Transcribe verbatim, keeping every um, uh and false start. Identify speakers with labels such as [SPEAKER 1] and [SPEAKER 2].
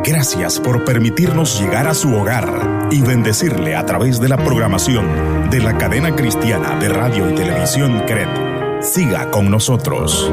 [SPEAKER 1] Gracias por permitirnos llegar a su hogar y bendecirle a través de la programación de la cadena cristiana de radio y televisión C R E T. Siga con nosotros.